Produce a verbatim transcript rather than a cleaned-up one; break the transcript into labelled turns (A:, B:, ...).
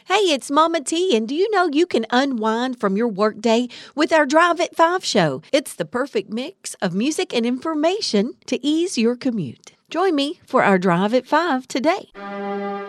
A: Hey, it's Mama T, and do you know you can unwind from your workday with our Drive at five show? It's the perfect mix of music and information to ease your commute. Join me for our Drive at five today.